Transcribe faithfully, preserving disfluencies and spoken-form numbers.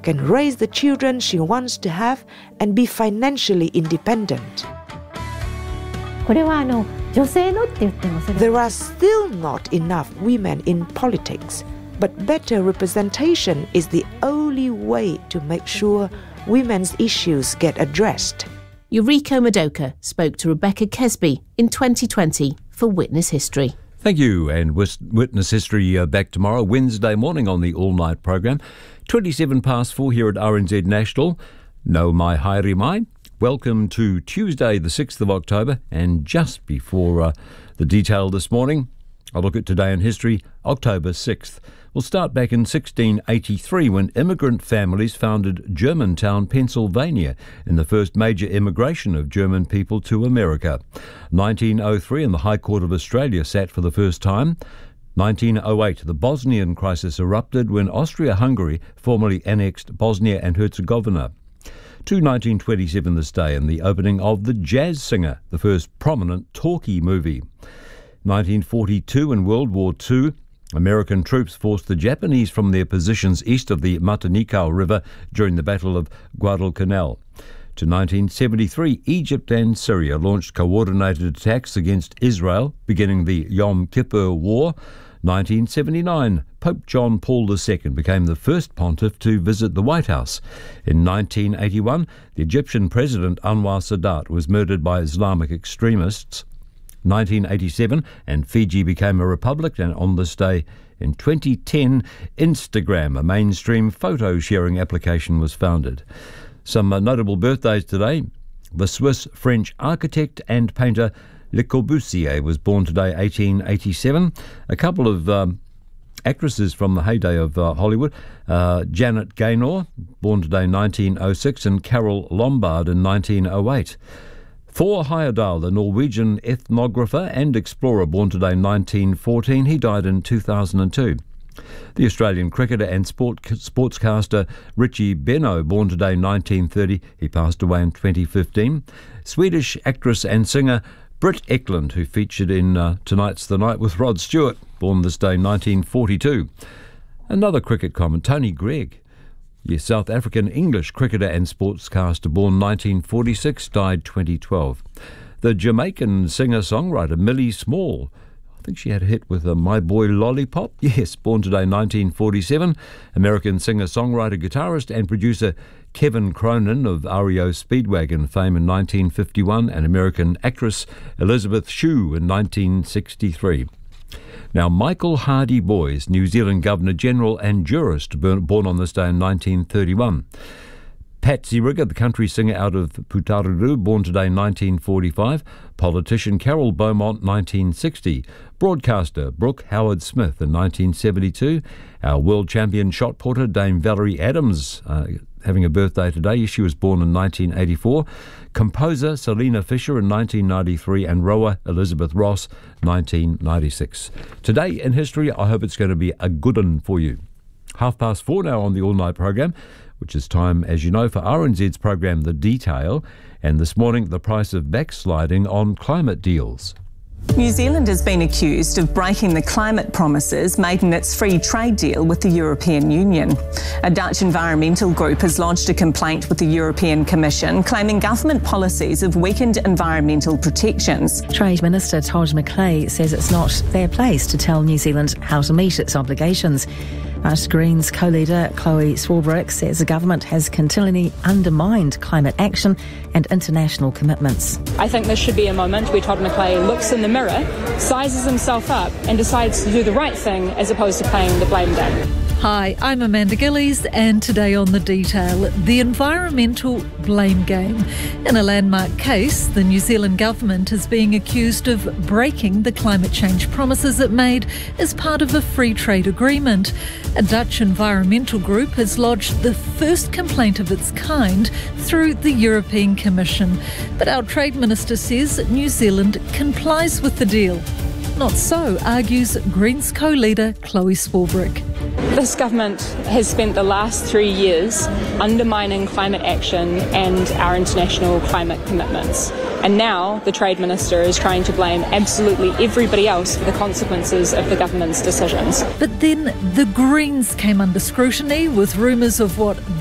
can raise the children she wants to have and be financially independent. これはあの女性のって言ってもそれ There are still not enough women in politics, but better representation is the only way to make sure women's issues get addressed. Yuriko Madoka spoke to Rebecca Kesby in twenty twenty for Witness History. Thank you, and Witness History uh, back tomorrow, Wednesday morning on the all-night programme. twenty-seven past four here at R N Z National. No mai haere mai. Welcome to Tuesday the sixth of October, and just before uh, the detail this morning, I'll look at today in history, October sixth. We'll start back in sixteen eighty-three when immigrant families founded Germantown, Pennsylvania, in the first major immigration of German people to America. nineteen oh three and the High Court of Australia sat for the first time. nineteen oh eight, the Bosnian crisis erupted when Austria-Hungary formally annexed Bosnia and Herzegovina. To nineteen twenty-seven this day and the opening of The Jazz Singer, the first prominent talkie movie. nineteen forty-two and World War Two, American troops forced the Japanese from their positions east of the Matanikau River during the Battle of Guadalcanal. To nineteen seventy-three, Egypt and Syria launched coordinated attacks against Israel, beginning the Yom Kippur War. nineteen seventy-nine, Pope John Paul the Second became the first pontiff to visit the White House. In nineteen eighty-one, the Egyptian president Anwar Sadat was murdered by Islamic extremists. nineteen eighty-seven, and Fiji became a republic, and on this day in twenty ten, Instagram, a mainstream photo-sharing application, was founded. Some uh, notable birthdays today. The Swiss-French architect and painter Le Corbusier was born today, eighteen eighty-seven. A couple of um, actresses from the heyday of uh, Hollywood, uh, Janet Gaynor, born today, nineteen oh six, and Carol Lombard in nineteen oh eight. Thor Heyerdahl, the Norwegian ethnographer and explorer, born today nineteen fourteen. He died in two thousand two. The Australian cricketer and sport, sportscaster Richie Benaud, born today nineteen thirty. He passed away in twenty fifteen. Swedish actress and singer Britt Ekland, who featured in uh, Tonight's the Night with Rod Stewart, born this day nineteen forty-two. Another cricket comment, Tony Greig. Yes, South African English cricketer and sportscaster, born nineteen forty-six, died twenty twelve. The Jamaican singer-songwriter Millie Small, I think she had a hit with uh, My Boy Lollipop. Yes, born today nineteen forty-seven. American singer-songwriter, guitarist and producer Kevin Cronin of R E O Speedwagon fame in nineteen fifty-one, and American actress Elizabeth Shue in nineteen sixty-three. Now, Michael Hardy Boys, New Zealand Governor-General and jurist, born on this day in nineteen thirty-one. Patsy Rigger, the country singer out of Putaruru, born today in nineteen forty-five. Politician Carol Beaumont, nineteen sixty. Broadcaster Brooke Howard Smith in nineteen seventy-two. Our world champion shot putter Dame Valerie Adams, uh, having a birthday today. She was born in nineteen eighty-four. Composer Selena Fisher in nineteen ninety-three, and rower Elizabeth Ross, nineteen ninety-six. Today in history, I hope it's going to be a good one for you. Half past four now on the all-night program, which is time, as you know, for R N Z's program The Detail, and this morning the price of backsliding on climate deals. New Zealand has been accused of breaking the climate promises made in its free trade deal with the European Union. A Dutch environmental group has lodged a complaint with the European Commission, claiming government policies have weakened environmental protections. Trade Minister Todd McClay says it's not their place to tell New Zealand how to meet its obligations. But Greens co-leader Chloe Swarbrick says the government has continually undermined climate action and international commitments. I think this should be a moment where Todd McClay looks in the mirror, sizes himself up and decides to do the right thing as opposed to playing the blame game. Hi, I'm Amanda Gillies, and today on The Detail, the environmental blame game. In a landmark case, the New Zealand government is being accused of breaking the climate change promises it made as part of a free trade agreement. A Dutch environmental group has lodged the first complaint of its kind through the European Commission. But our Trade Minister says New Zealand complies with the deal. Not so, argues Greens co-leader Chloe Swarbrick. This government has spent the last three years undermining climate action and our international climate commitments. And now the Trade Minister is trying to blame absolutely everybody else for the consequences of the government's decisions. But then the Greens came under scrutiny with rumours of what